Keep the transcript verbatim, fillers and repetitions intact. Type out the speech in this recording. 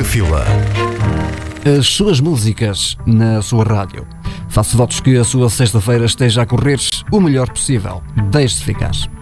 fila. As suas músicas na sua rádio. Faço votos que a sua sexta-feira esteja a correr o melhor possível. Deixe-se ficar.